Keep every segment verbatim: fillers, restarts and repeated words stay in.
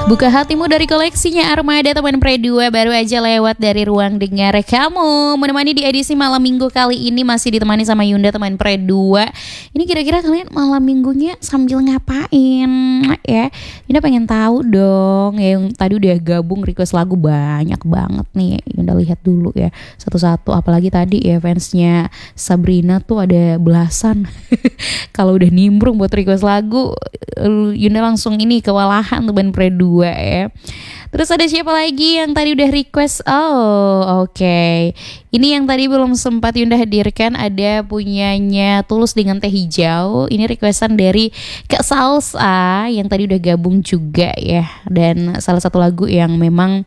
Buka hatimu dari koleksinya Armada teman Pre dua baru aja lewat dari ruang dengar kamu. Menemani di edisi malam minggu kali ini masih ditemani sama Yunda teman Pre dua. Ini kira-kira kalian malam minggunya sambil ngapain ya? Yunda pengen tahu dong. Yang tadi udah gabung request lagu banyak banget nih. Yunda lihat dulu ya satu-satu. Apalagi tadi ya fansnya Sabrina tuh ada belasan. Kalau udah nimbrung buat request lagu, Yunda langsung ini kewalahan teman Pre dua ya. Terus ada siapa lagi yang tadi udah request? Oh oke okay. Ini yang tadi belum sempat Yunda hadirkan, ada punyanya Tulus dengan Teh Hijau. Ini requestan dari Kak Salsa yang tadi udah gabung juga ya. Dan salah satu lagu yang memang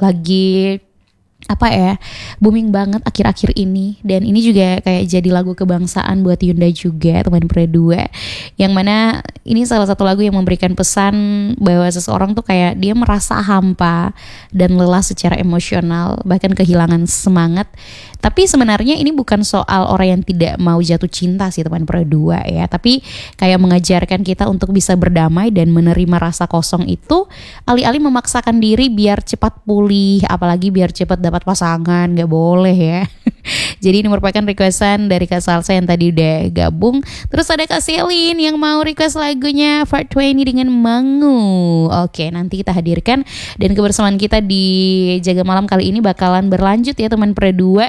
lagi apa ya booming banget akhir-akhir ini, dan ini juga kayak jadi lagu kebangsaan buat Yunda juga teman Pre dua, yang mana ini salah satu lagu yang memberikan pesan bahwa seseorang tuh kayak dia merasa hampa dan lelah secara emosional, bahkan kehilangan semangat. Tapi sebenarnya ini bukan soal orang yang tidak mau jatuh cinta sih teman Pre dua ya, tapi kayak mengajarkan kita untuk bisa berdamai dan menerima rasa kosong itu, alih-alih memaksakan diri biar cepat pulih, apalagi biar cepat dapat pasangan, nggak boleh ya. Jadi ini merupakan requestan dari Kak Salsa yang tadi udah gabung. Terus ada Kak Selin yang mau request lagunya Part dua puluh dengan Mangu. Oke, nanti kita hadirkan, dan kebersamaan kita di Jaga Malam kali ini bakalan berlanjut ya teman Pre dua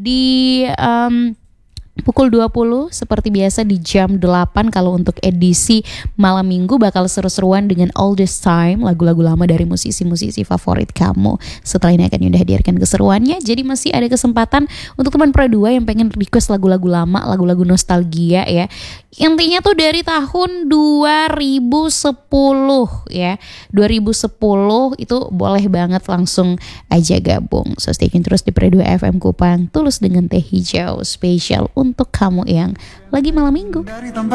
di um, pukul dua puluh seperti biasa di jam delapan. Kalau untuk edisi malam minggu bakal seru-seruan dengan All This Time, lagu-lagu lama dari musisi-musisi favorit kamu. Setelah ini akan Yunda hadirkan keseruannya. Jadi masih ada kesempatan untuk teman Pre dua yang pengen request lagu-lagu lama, lagu-lagu nostalgia ya. Intinya tuh dari tahun dua ribu sepuluh ya. dua ribu sepuluh itu boleh banget langsung aja gabung. So stay tune terus di Pre dua F M Kupang. Tulus dengan Teh Hijau spesial untuk kamu yang lagi malam minggu.